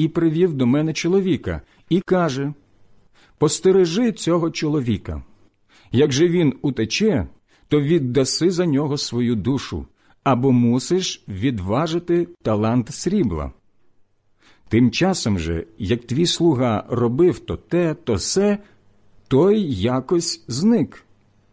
і привів до мене чоловіка, і каже: постережи цього чоловіка. Як же він утече, то віддаси за нього свою душу, або мусиш відважити талант срібла. Тим часом же, як твій слуга робив то те, то се, той якось зник.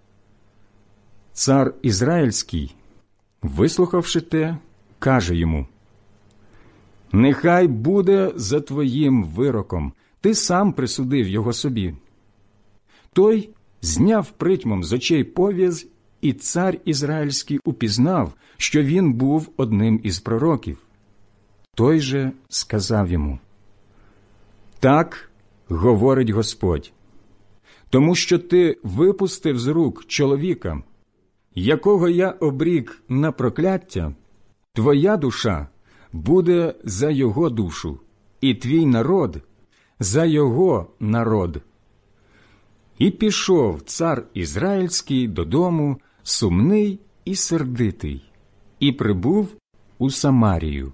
Цар Ізраїльський, вислухавши те, каже йому: нехай буде за твоїм вироком, ти сам присудив його собі. Той зняв притьмом з очей пов'яз, і цар Ізраїльський упізнав, що він був одним із пророків. Той же сказав йому: так говорить Господь, тому що ти випустив з рук чоловіка, якого я обрік на прокляття, твоя душа буде за його душу, і твій народ за його народ. І пішов цар Ізраїльський додому, сумний і сердитий, і прибув у Самарію.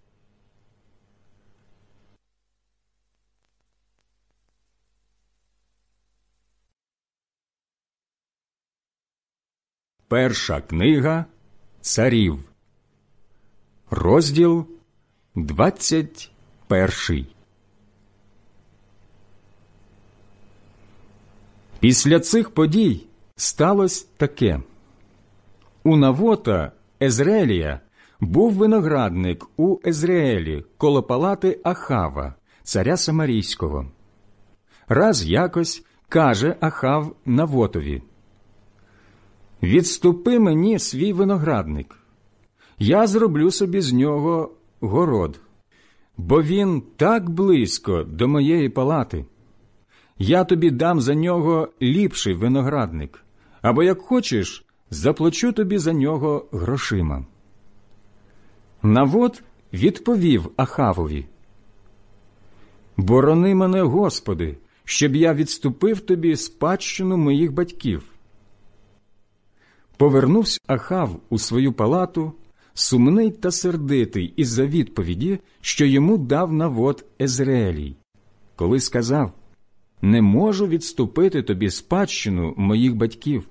Перша книга Царів, розділ 21. Після цих подій сталося таке. У Навота Єзреелія був виноградник у Єзреелі коло палати Ахава, царя Самарійського. Раз якось каже Ахав Навотові: «Відступи мені свій виноградник, я зроблю собі з нього город, бо він так близько до моєї палати. Я тобі дам за нього ліпший виноградник, або, як хочеш, заплачу тобі за нього грошима». Навот відповів Ахавові: «Борони мене, Господи, щоб я відступив тобі спадщину моїх батьків». Повернувся Ахав у свою палату, сумний та сердитий із-за відповіді, що йому дав Навот Єзреелій, коли сказав: «Не можу відступити тобі спадщину моїх батьків».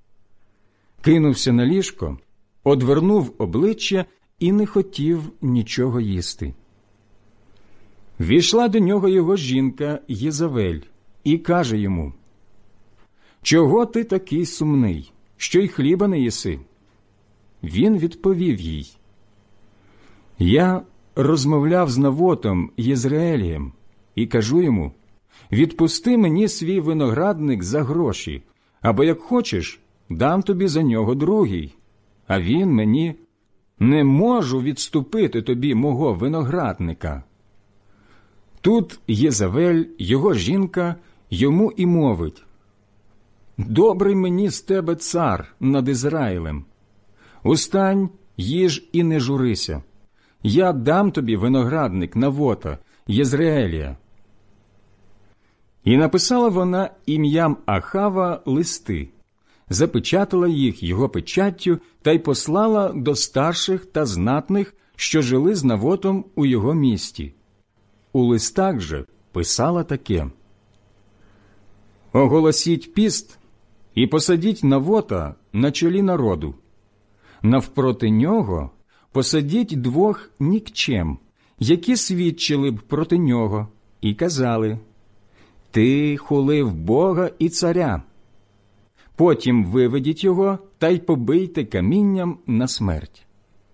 Кинувся на ліжко, одвернув обличчя і не хотів нічого їсти. Війшла до нього його жінка Єзавель і каже йому: «Чого ти такий сумний, що й хліба не їси?» Він відповів їй: «Я розмовляв з Навотом Єзреелієм і кажу йому: відпусти мені свій виноградник за гроші, або, як хочеш, дам тобі за нього другий. А він мені: не можу відступити тобі мого виноградника». Тут Єзавель, його жінка, йому і мовить: «Добрий мені з тебе цар над Ізраїлем. Устань, їж і не журися. Я дам тобі виноградник Навота Єзреелія». І написала вона ім'ям Ахава листи, запечатала їх його печаттю та й послала до старших та знатних, що жили з Навотом у його місті. У листах же писала таке: «Оголосіть піст і посадіть Навота на чолі народу. Навпроти нього посадіть двох нікчем, які свідчили б проти нього, і казали: ти хулив Бога і царя. Потім виведіть його та й побийте камінням на смерть».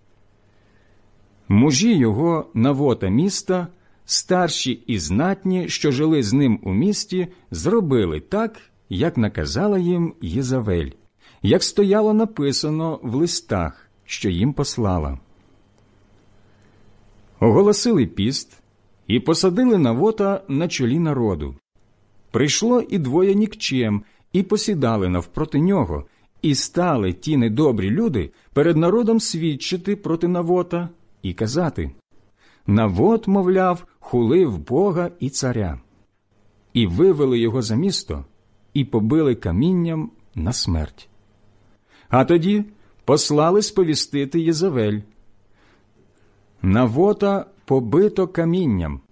Мужі його Навота міста, старші і знатні, що жили з ним у місті, зробили так, як наказала їм Єзавель, як стояло написано в листах, що їм послала. Оголосили піст і посадили Навота на чолі народу. Прийшло і двоє нікчем, і посідали навпроти нього, і стали ті недобрі люди перед народом свідчити проти Навота і казати: Навот, мовляв, хулив Бога і царя. І вивели його за місто, і побили камінням на смерть. А тоді послали сповістити Єзавель: Навота побито камінням,